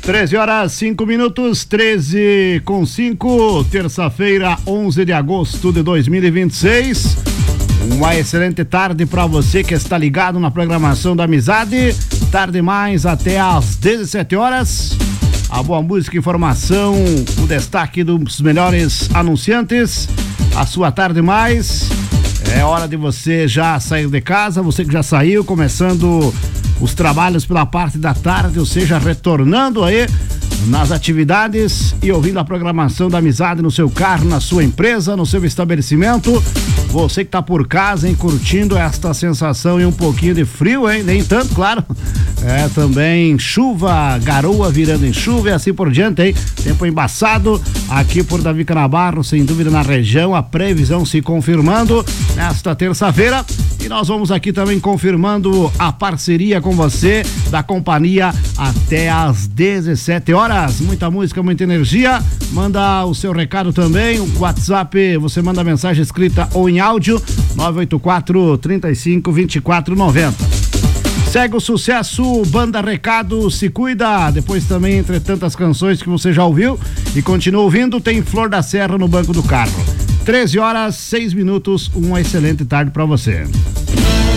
13h05, 13h05, terça-feira, 11 de agosto de 2026. Uma excelente tarde para você que está ligado na programação da Amizade. Tarde mais até às 17 horas. A boa música, informação, o destaque dos melhores anunciantes. A sua tarde mais. É hora de você já sair de casa, você que já saiu, começando os trabalhos pela parte da tarde, ou seja, retornando aí nas atividades e ouvindo a programação da Amizade no seu carro, na sua empresa, no seu estabelecimento. Você que tá por casa, hein, curtindo esta sensação e um pouquinho de frio, hein? Nem tanto, claro. Também chuva, garoa virando em chuva e assim por diante, hein? Tempo embaçado aqui por Davi Canabarro, sem dúvida na região, a previsão se confirmando nesta terça-feira. E nós vamos aqui também confirmando a parceria com você da companhia até às 17 horas. Muita música, muita energia. Manda o seu recado também. O WhatsApp, você manda mensagem escrita ou em áudio, 984-35-2490. Segue o sucesso, Banda Recado, Se Cuida. Depois também, entre tantas canções que você já ouviu e continua ouvindo, tem Flor da Serra no banco do carro. 13h06, uma excelente tarde para você.